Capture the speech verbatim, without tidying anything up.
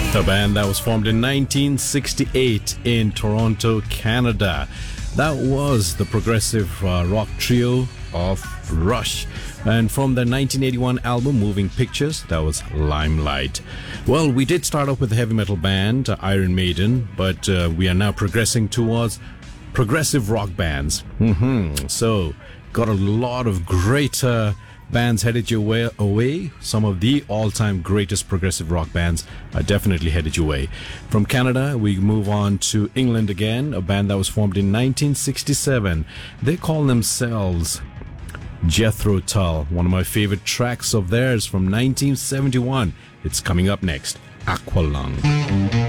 The band that was formed in nineteen sixty-eight in Toronto, Canada. That was the progressive uh, rock trio of Rush. And from their nineteen eighty-one album, Moving Pictures, that was Limelight. Well, we did start off with the heavy metal band, uh, Iron Maiden, but uh, we are now progressing towards progressive rock bands. Mm-hmm. So, got a lot of great uh, bands headed your way away. Some of the all-time greatest progressive rock bands are definitely headed your way. From Canada, we move on to England again, a band that was formed in nineteen sixty-seven. They call themselves Jethro Tull. One of my favorite tracks of theirs from nineteen seventy-one. It's coming up next, Aqualung.